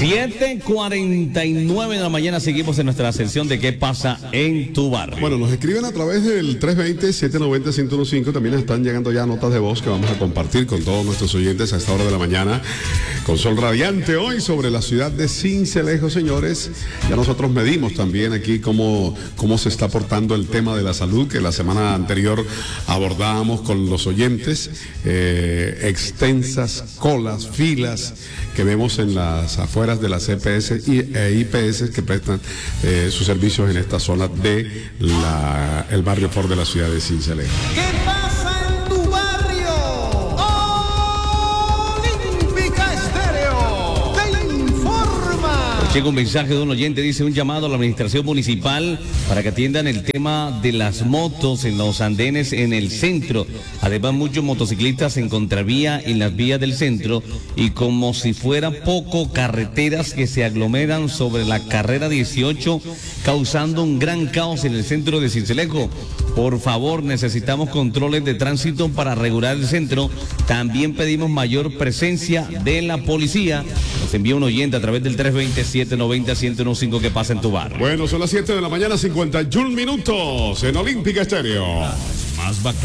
7:49 de la mañana, seguimos en nuestra sección de ¿Qué pasa en tu barrio? Bueno, nos escriben a través del 320-790-1015. También están llegando ya notas de voz que vamos a compartir con todos nuestros oyentes a esta hora de la mañana. Con sol radiante hoy sobre la ciudad de Sincelejo, señores. Ya nosotros medimos también aquí cómo se está portando el tema de la salud, que la semana anterior abordábamos con los oyentes. Extensas colas, filas que vemos en las afueras de las EPS e IPS que prestan sus servicios en esta zona de el barrio Ford de la ciudad de Sincelejo. ¿Qué pasa en tu barrio? Olímpica Estéreo te informa. Llega un mensaje de un oyente, dice: un llamado a la administración municipal para que atiendan el tema de las motos en los andenes en el centro. Además, muchos motociclistas en contravía en las vías del centro y como si fuera poco, carreteras que se aglomeran sobre la carrera 18, causando un gran caos en el centro de Sincelejo. Por favor, necesitamos controles de tránsito para regular el centro. También pedimos mayor presencia de la policía. Nos envía un oyente a través del 320-790-1015 que pasa en tu barrio. Bueno, son las 7 de la mañana, 51 minutos en Olímpica Estéreo. Más